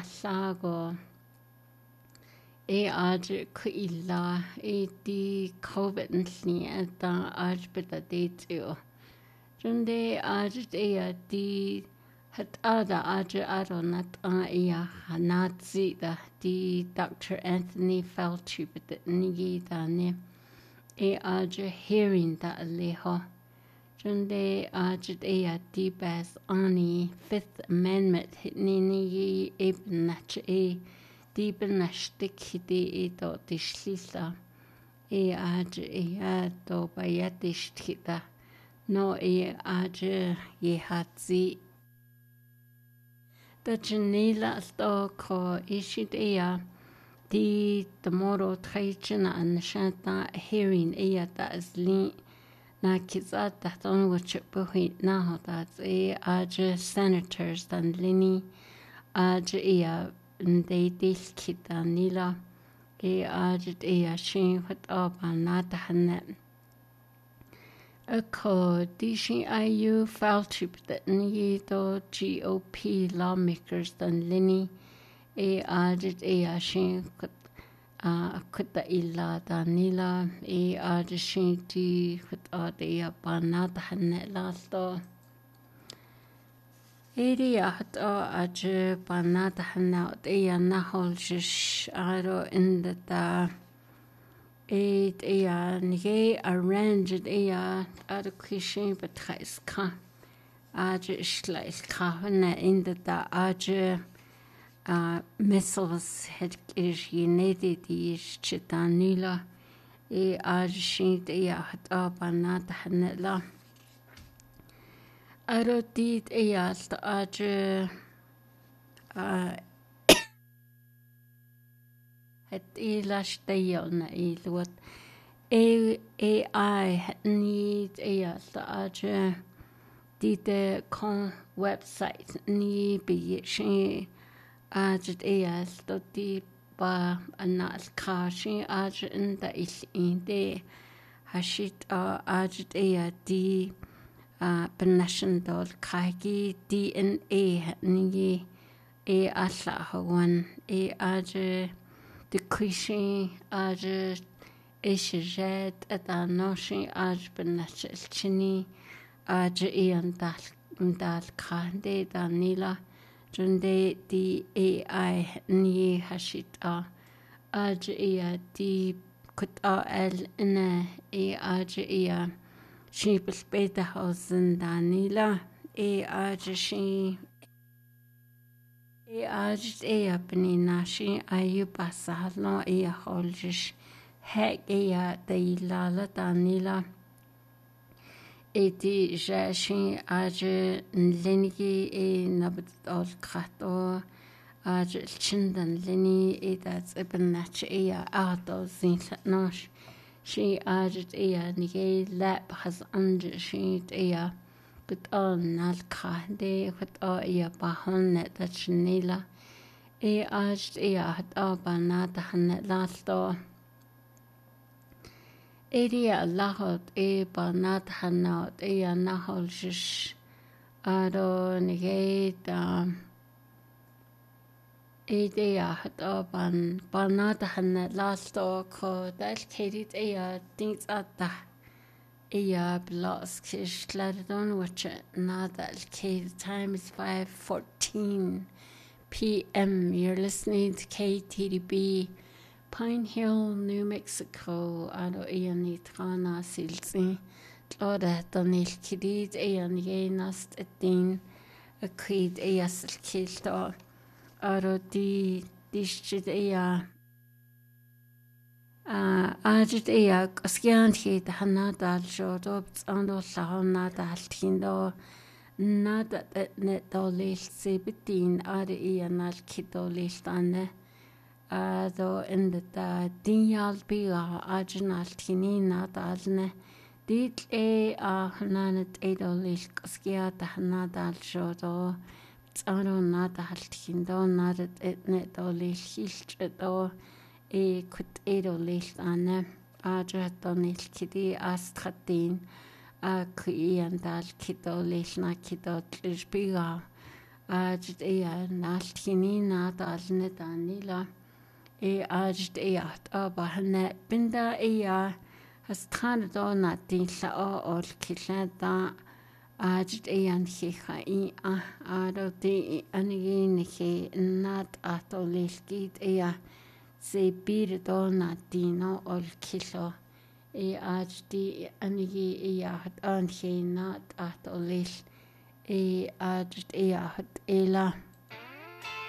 lago aj kuilla di COVID ni ata aj beta detio. Junde aj di hat ada aj aronat Nazi da di Dr. Anthony Fauci beta ni da ne aj hearing da leho. Junde aj di bas ani Fifth Amendment ni ibn nach di benashtik hidi do dishlisa aj do bayatishtkita no aj yehatzi da janila sto ko ishid di tomorrow traichina an shanta hearing da asli na kitsa tahton wach buhi na hotat aj senators dan lini aj they dilkita nila aj shin wat aba nata hanet ako dishin IU Fauci ni do GOP lawmakers dan lini aj shin kuta illa danila aj shin di kuta ba nata hanet lasto hat aj banata hana nahol jish aro in the nige arranged aro kishin betrais ka aj ishlais ka hana in the aj missiles het is united is chitanila aj shin hat banata hana la aro dit sta aj het ilashtayo na ilwat AI need sta aj dit kon website ni bi shi aj sta di ba anal kashi aj inda inde hashit aj di benashin dol kagi DNA ni alla hawan aj de kushi aj ishet atanoshi aj benashil chini aj dal khande danila junde di AI ni hashit aj di kut al ina aj she bespeda hausen danila aj apni nashi ayu pasalo holjish hek dailala danila di jashi aj lingi nabat ol krato aj chindan lini that's ibn nach ato zin nosh she aj nige lap has under she but on nalka de what bahon that chinila aj hat banata han lasto lahot banat hanot nahol shish aro nige da hat banata han lasto ko dal kedit things atta blos kish ladon watch nada the time is 5:14 p.m. You're listening to KTDB Pine Hill, New Mexico. Aro ni trana silsi tlora danil kidid yenast etin a creed asl kilto aro di dishid ajit skyan hit hanadal shodob ando lahanadal tindo nada net dolil sibitin ari anal kidolil tane ado in the dinyal biga ajnal tini nadalne dit hananet dolil skya hanadal shodo ando nadal tindo nadat net dolil hilcho kut edolil ane ajratonil kidi astratin Kuiandal kidolil na kidotlish biga ajit ea naltini natalne tanila ajit ea abahne binda ea hasthan do natilla ol kilata ajit ea nhiha aroti anigin he nat atolilkit ea se bir do natino ol kilo ajti anigi ea hat anhe nat atolil ajit ea hat ela